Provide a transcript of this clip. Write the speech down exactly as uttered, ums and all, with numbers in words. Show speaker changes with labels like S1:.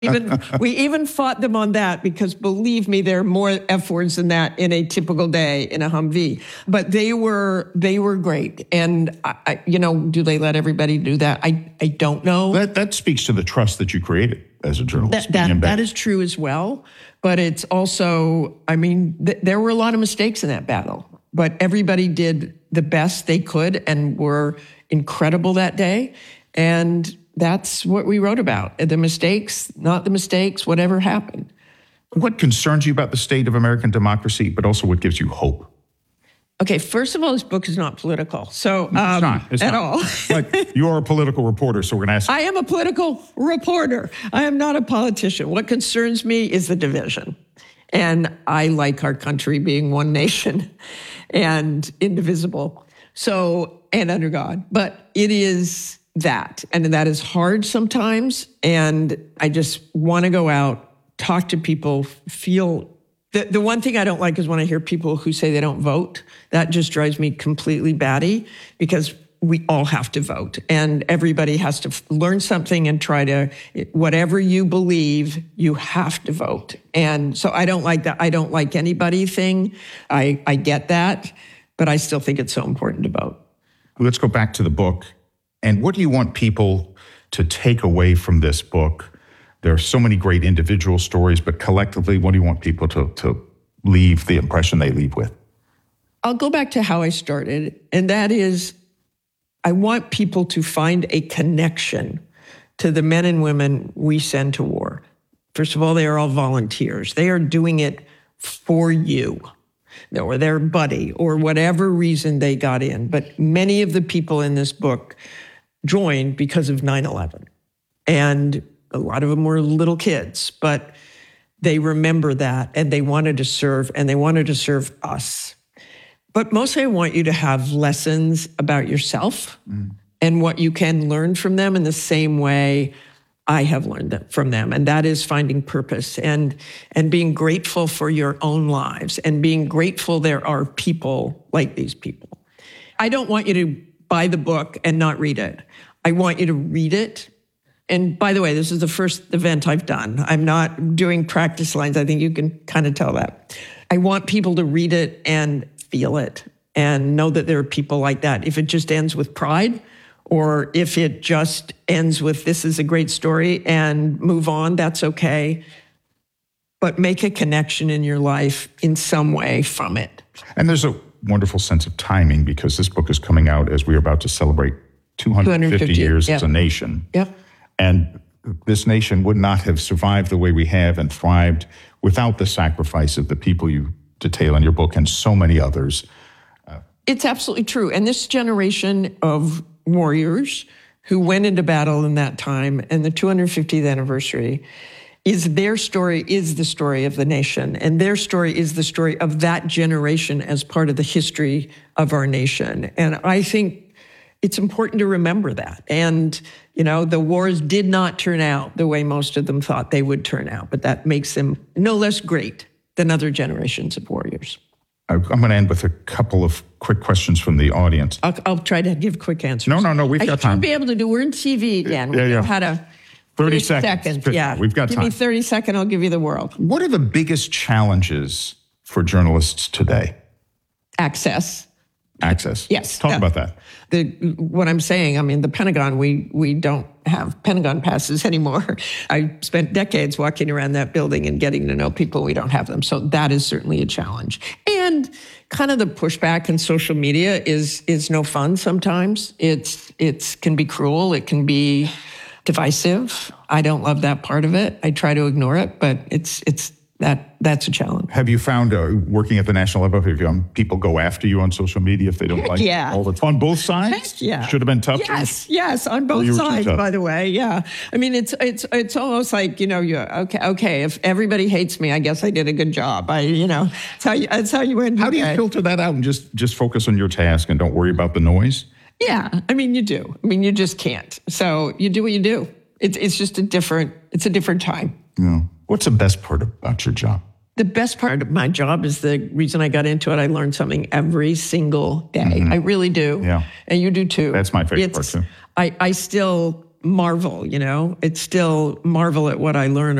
S1: Even we even fought them on that because, believe me, there are more F words than that in a typical day in a Humvee. But they were they were great, and I, I, you know, do they let everybody do that? I I don't know.
S2: That that speaks to the trust that you created as a journalist.
S1: That that, that is true as well, but it's also, I mean, th- there were a lot of mistakes in that battle, but everybody did the best they could and were incredible that day, and that's what we wrote about. The mistakes, not the mistakes, whatever happened.
S2: What concerns you about the state of American democracy, but also what gives you hope?
S1: Okay, first of all, this book is not political. So, um,
S2: it's not. It's
S1: at
S2: not.
S1: all.
S2: But you're a political reporter, so we're going to ask.
S1: I am a political reporter. I am not a politician. What concerns me is the division. And I like our country being one nation and indivisible. So, and under God. But it is that. And that is hard sometimes. And I just want to go out, talk to people, feel. The, the one thing I don't like is when I hear people who say they don't vote. That just drives me completely batty because we all have to vote. And everybody has to f- learn something and try to, whatever you believe, you have to vote. And so I don't like that. I don't like anybody thing. I, I get that, but I still think it's so important to vote.
S2: Let's go back to the book. And what do you want people to take away from this book? There are so many great individual stories, but collectively, what do you want people to, to leave, the impression they leave with?
S1: I'll go back to how I started, and that is I want people to find a connection to the men and women we send to war. First of all, they are all volunteers. They are doing it for you, or their buddy, or whatever reason they got in. But many of the people in this book joined because of nine eleven. And a lot of them were little kids, but they remember that and they wanted to serve and they wanted to serve us. But mostly I want you to have lessons about yourself mm. and what you can learn from them in the same way I have learned from them. And that is finding purpose and, and being grateful for your own lives and being grateful there are people like these people. I don't want you to buy the book and not read it. I want you to read it. And by the way, this is the first event I've done. I'm not doing practice lines. I think you can kind of tell that. I want people to read it and feel it and know that there are people like that. If it just ends with pride, or if it just ends with this is a great story and move on, that's okay. But make a connection in your life in some way from it.
S2: And there's a wonderful sense of timing because this book is coming out as we're about to celebrate two hundred fifty years
S1: yep.
S2: as a nation.
S1: Yep.
S2: And this nation would not have survived the way we have and thrived without the sacrifice of the people you detail in your book and so many others.
S1: Uh, it's absolutely true. And this generation of warriors who went into battle in that time and the two hundred fiftieth anniversary is their story is the story of the nation. And their story is the story of that generation as part of the history of our nation. And I think it's important to remember that. And, you know, the wars did not turn out the way most of them thought they would turn out, but that makes them no less great than other generations of warriors.
S2: I'm going to end with a couple of quick questions from the audience.
S1: I'll, I'll try to give quick answers.
S2: No, no, no, we've
S1: I
S2: got time.
S1: I should be able to do, we're in T V again.
S2: Yeah, yeah.
S1: How to...
S2: thirty seconds.
S1: seconds. Yeah.
S2: We've got
S1: give
S2: time.
S1: Give me thirty seconds, I'll give you the world.
S2: What are the biggest challenges for journalists today?
S1: Access.
S2: Access.
S1: Yes.
S2: Talk
S1: uh,
S2: about that.
S1: The, what I'm saying, I mean, the Pentagon, we we don't have Pentagon passes anymore. I spent decades walking around that building and getting to know people. We don't have them. So that is certainly a challenge. And kind of the pushback in social media is is no fun sometimes. It's it's can be cruel. It can be divisive. I don't love that part of it. I try to ignore it, but it's it's that that's a challenge.
S2: Have you found, uh, working at the national level, have you found people go after you on social media if they don't like
S1: yeah.
S2: it all the time? On both sides?
S1: Heck yeah.
S2: Should have been tougher?
S1: Yes, yes, on both sides, by the way, yeah. I mean, it's it's it's almost like, you know, you okay, okay, if everybody hates me, I guess I did a good job. I, you know, that's how you, that's how you end.
S2: How do you filter that out and just, just focus on your task and don't worry about the noise?
S1: Yeah, I mean, you do. I mean, you just can't. So you do what you do. It's it's just a different, it's a different time.
S2: Yeah. What's the best part about your job?
S1: The best part of my job is the reason I got into it. I learned something every single day. Mm-hmm. I really do.
S2: Yeah.
S1: And you do too.
S2: That's my favorite
S1: it's,
S2: part too.
S1: I, I still marvel, you know, it's still marvel at what I learned